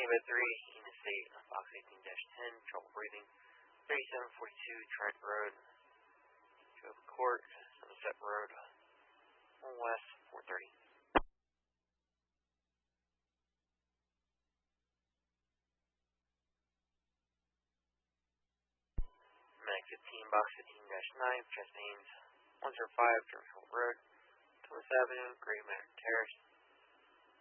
Neighbor 3, Enos State, box 18-10, trouble breathing. 3742 Trent Road, Jova Court, Sunset Road, 1 West, 430. Mag 15, box 15-9, chest pains, 105 Jersey Road, Thomas Avenue, Great Manor Terrace,